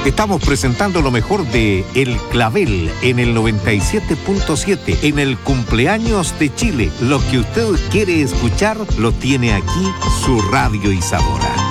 Estamos presentando lo mejor de El Clavel en el 97.7, en el cumpleaños de Chile. Lo que usted quiere escuchar lo tiene aquí, su Radio Isadora.